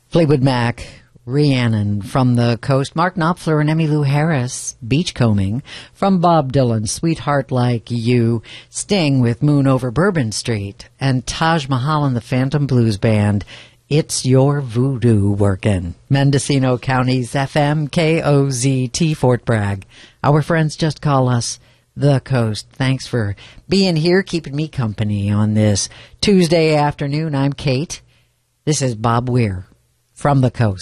Fleetwood Mac, Rhiannon from the coast, Mark Knopfler and Emmylou Harris, Beachcombing, from Bob Dylan, Sweetheart Like You, Sting with Moon Over Bourbon Street, and Taj Mahal and the Phantom Blues Band, It's Your Voodoo Workin'. Mendocino County's FM KOZT Fort Bragg. Our friends just call us The Coast. Thanks for being here, keeping me company on this Tuesday afternoon. I'm Kate. This is Bob Weir from The Coast.